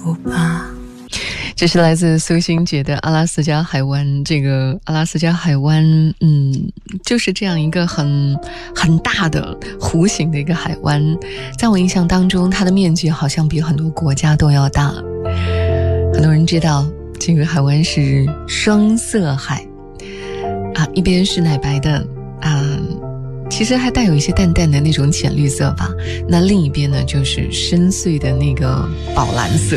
不怕。 这是来自苏新杰的阿拉斯加海湾。这个阿拉斯加海湾就是这样一个很大的弧形的一个海湾，在我印象当中它的面积好像比很多国家都要大。很多人知道这个海湾是双色海一边是奶白的其实还带有一些淡淡的那种浅绿色吧，那另一边呢就是深邃的那个宝蓝色。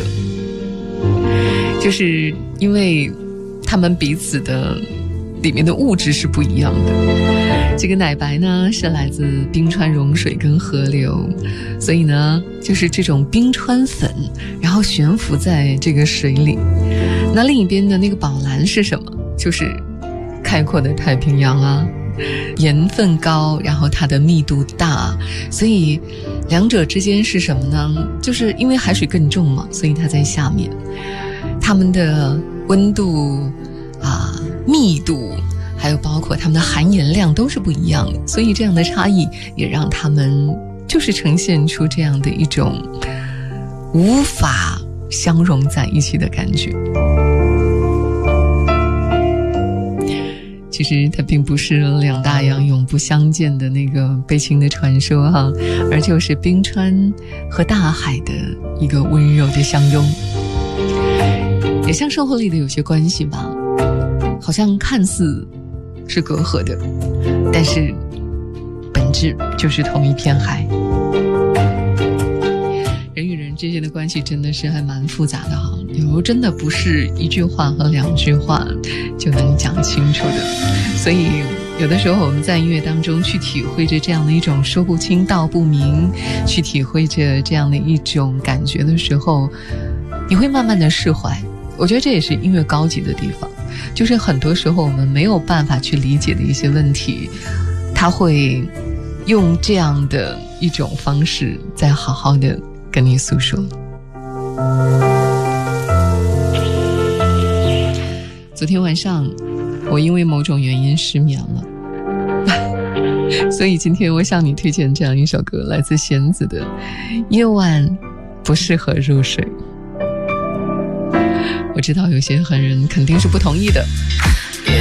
就是因为他们彼此的里面的物质是不一样的，这个奶白呢是来自冰川融水跟河流，所以呢就是这种冰川粉然后悬浮在这个水里。那另一边的那个宝蓝是什么？就是开阔的太平洋盐分高，然后它的密度大，所以两者之间是什么呢？就是因为海水更重嘛，所以它在下面，它们的温度密度还有包括它们的含盐量都是不一样的，所以这样的差异也让它们就是呈现出这样的一种无法相融在一起的感觉。其实它并不是两大洋永不相见的那个悲情的传说而就是冰川和大海的一个温柔的相拥，也像生活里的有些关系吧，好像看似是隔阂的，但是本质就是同一片海。人与人之间的关系真的是还蛮复杂的有时候真的不是一句话和两句话就能讲清楚的，所以有的时候我们在音乐当中去体会着这样的一种说不清道不明，去体会着这样的一种感觉的时候，你会慢慢的释怀。我觉得这也是音乐高级的地方，就是很多时候我们没有办法去理解的一些问题，他会用这样的一种方式再好好的跟你诉说。昨天晚上我因为某种原因失眠了所以今天我向你推荐这样一首歌，来自弦子的《夜晚不适合入睡》。我知道有些人肯定是不同意的，